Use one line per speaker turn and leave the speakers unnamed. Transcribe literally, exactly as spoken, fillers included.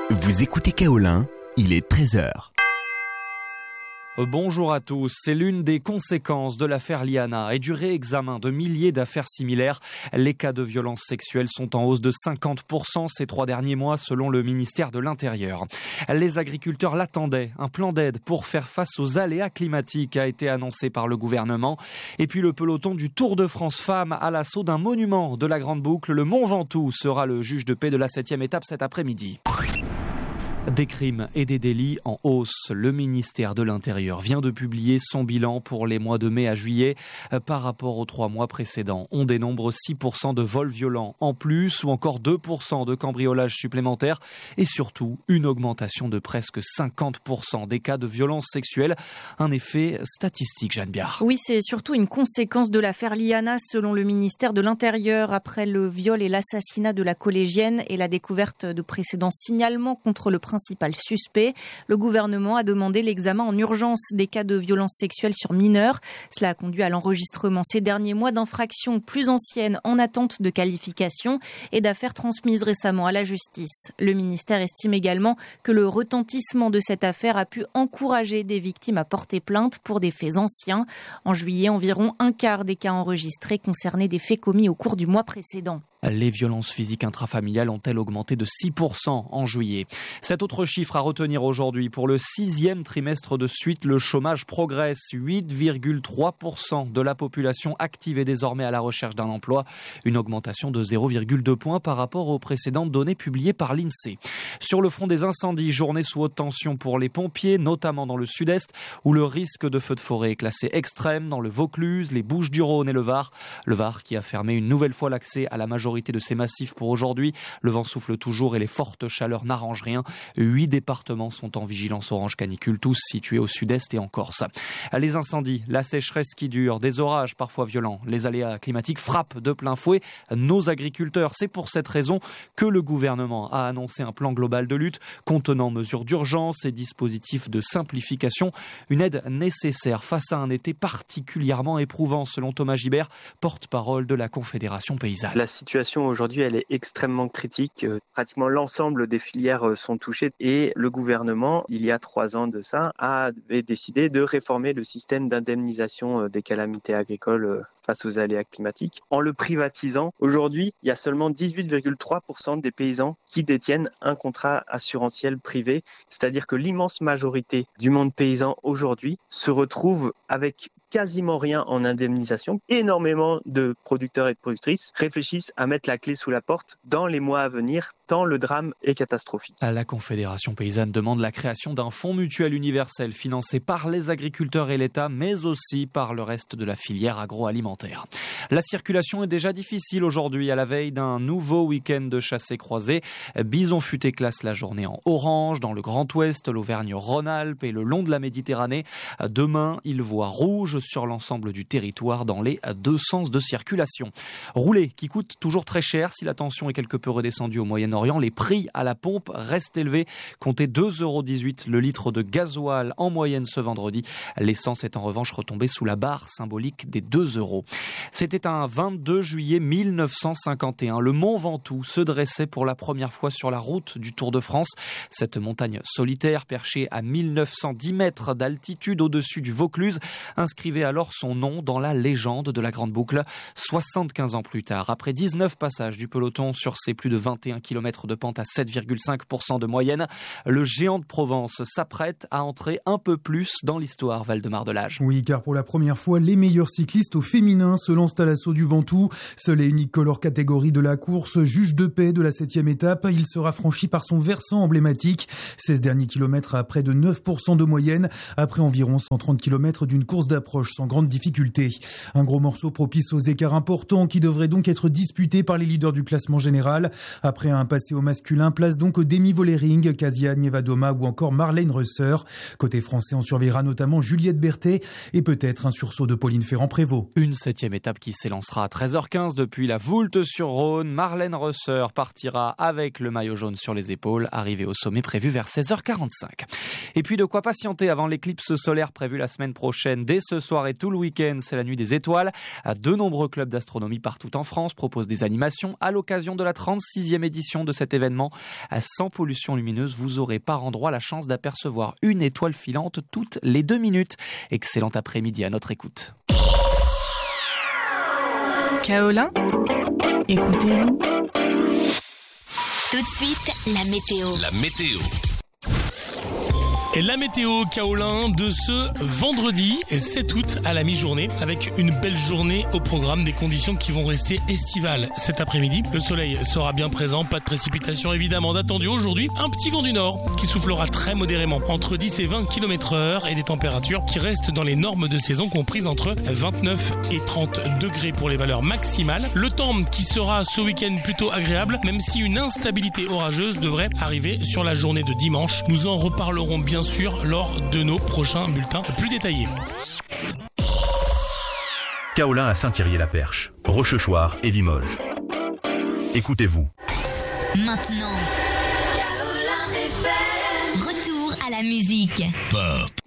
Vous écoutez Kaolin, il est treize heures.
Bonjour à tous. C'est l'une des conséquences de l'affaire Liana et du réexamen de milliers d'affaires similaires. Les cas de violences sexuelles sont en hausse de cinquante pour cent ces trois derniers mois selon le ministère de l'Intérieur. Les agriculteurs l'attendaient. Un plan d'aide pour faire face aux aléas climatiques a été annoncé par le gouvernement. Et puis le peloton du Tour de France Femmes à l'assaut d'un monument de la Grande Boucle. Le Mont Ventoux sera le juge de paix de la septième étape cet après-midi. Des crimes et des délits en hausse. Le ministère de l'Intérieur vient de publier son bilan pour les mois de mai à juillet. Par rapport aux trois mois précédents, on dénombre six pour cent de vols violents en plus ou encore deux pour cent de cambriolages supplémentaires et surtout une augmentation de presque cinquante pour cent des cas de violences sexuelles. Un effet statistique, Jeanne Biard.
Oui, c'est surtout une conséquence de l'affaire Liana selon le ministère de l'Intérieur après le viol et l'assassinat de la collégienne et la découverte de précédents signalements contre le principal suspect. Le gouvernement a demandé l'examen en urgence des cas de violences sexuelles sur mineurs. Cela a conduit à l'enregistrement ces derniers mois d'infractions plus anciennes en attente de qualification et d'affaires transmises récemment à la justice. Le ministère estime également que le retentissement de cette affaire a pu encourager des victimes à porter plainte pour des faits anciens. En juillet, environ un quart des cas enregistrés concernaient des faits commis au cours du mois précédent.
Les violences physiques intrafamiliales ont-elles augmenté de six pour cent en juillet. Cet autre chiffre à retenir aujourd'hui, pour le sixième trimestre de suite, le chômage progresse. huit virgule trois pour cent de la population active est désormais à la recherche d'un emploi. Une augmentation de zéro virgule deux points par rapport aux précédentes données publiées par l'INSEE. Sur le front des incendies, journée sous haute tension pour les pompiers, notamment dans le sud-est, où le risque de feu de forêt est classé extrême, dans le Vaucluse, les Bouches-du-Rhône et le Var. Le Var qui a fermé une nouvelle fois l'accès à la majorité de ces massifs pour aujourd'hui. Le vent souffle toujours et les fortes chaleurs n'arrangent rien. Huit départements sont en vigilance orange canicule, tous situés au sud-est et en Corse. Les incendies, la sécheresse qui dure, des orages parfois violents, les aléas climatiques frappent de plein fouet nos agriculteurs. C'est pour cette raison que le gouvernement a annoncé un plan global de lutte contenant mesures d'urgence et dispositifs de simplification. Une aide nécessaire face à un été particulièrement éprouvant, selon Thomas Gibert, porte-parole de la Confédération paysanne.
La situation aujourd'hui, elle est extrêmement critique. Pratiquement l'ensemble des filières sont touchées et le gouvernement, il y a trois ans de ça, avait décidé de réformer le système d'indemnisation des calamités agricoles face aux aléas climatiques. En le privatisant, aujourd'hui, il y a seulement dix-huit virgule trois pour cent des paysans qui détiennent un contrat assurantiel privé. C'est-à-dire que l'immense majorité du monde paysan aujourd'hui se retrouve avec quasiment rien en indemnisation. Énormément de producteurs et de productrices réfléchissent à mettre la clé sous la porte dans les mois à venir, tant le drame est catastrophique.
La Confédération paysanne demande la création d'un fonds mutuel universel financé par les agriculteurs et l'État, mais aussi par le reste de la filière agroalimentaire. La circulation est déjà difficile aujourd'hui à la veille d'un nouveau week-end de chassé-croisé. Bison Futé classe la journée en orange dans le Grand Ouest, l'Auvergne-Rhône-Alpes et le long de la Méditerranée. Demain, il voit rouge sur l'ensemble du territoire dans les deux sens de circulation. Rouler qui coûte toujours très cher. Si la tension est quelque peu redescendue au Moyen-Orient, les prix à la pompe restent élevés. Comptez deux euros dix-huit le litre de gasoil en moyenne ce vendredi. L'essence est en revanche retombée sous la barre symbolique des deux euros. C'était un vingt-deux juillet mille neuf cent cinquante et un. Le Mont Ventoux se dressait pour la première fois sur la route du Tour de France. Cette montagne solitaire perchée à mille neuf cent dix mètres d'altitude au-dessus du Vaucluse inscrivait alors son nom dans la légende de la Grande Boucle. soixante-quinze ans plus tard, après dix-neuf passages du peloton sur ses plus de vingt et un kilomètres de pente à sept virgule cinq pour cent de moyenne, le géant de Provence s'apprête à entrer un peu plus dans l'histoire Val-de-Marne-de-Lage.
Oui, car pour la première fois, les meilleurs cyclistes au féminin se lancent à l'assaut du Ventoux. Seule et unique color catégorie de la course, juge de paix de la septième étape, il sera franchi par son versant emblématique. seize derniers kilomètres à près de neuf pour cent de moyenne, après environ cent trente kilomètres d'une course d'approche sans grande difficulté. Un gros morceau propice aux écarts importants qui devrait donc être disputé par les leaders du classement général. Après un passé au masculin, place donc Demi Vollering, Kasia Nievadoma ou encore Marlène Reusser. Côté français, on surveillera notamment Juliette Berthet et peut-être un sursaut de Pauline Ferrand-Prévôt.
Une septième étape qui s'élancera à treize heures quinze depuis la Voulte-sur-Rhône. Marlène Reusser partira avec le maillot jaune sur les épaules, arrivée au sommet prévu vers seize heures quarante-cinq. Et puis de quoi patienter avant l'éclipse solaire prévue la semaine prochaine. Dès ce soir et tout le week-end, c'est la nuit des étoiles. De nombreux clubs d'astronomie partout en France proposent des animations à l'occasion de la trente-sixième édition de cet événement. Sans pollution lumineuse, vous aurez par endroit la chance d'apercevoir une étoile filante toutes les deux minutes. Excellent après-midi à notre écoute.
Kaolin, écoutez-vous.
Tout de suite, la météo.
La météo. Et la météo Kaolin de ce vendredi sept août à la mi-journée, avec une belle journée au programme, des conditions qui vont rester estivales cet après-midi. Le soleil sera bien présent, pas de précipitations évidemment d'attendu aujourd'hui. Un petit vent du nord qui soufflera très modérément entre dix et vingt kilomètres heure et des températures qui restent dans les normes de saison comprises entre vingt-neuf et trente degrés pour les valeurs maximales. Le temps qui sera ce week-end plutôt agréable, même si une instabilité orageuse devrait arriver sur la journée de dimanche. Nous en reparlerons bien sûr lors de nos prochains bulletins plus détaillés.
Kaolin à Saint-Thierry-la-Perche, Rochechouart et Limoges. Écoutez-vous.
Maintenant, Kaolin F M. Retour à la musique.
Pop.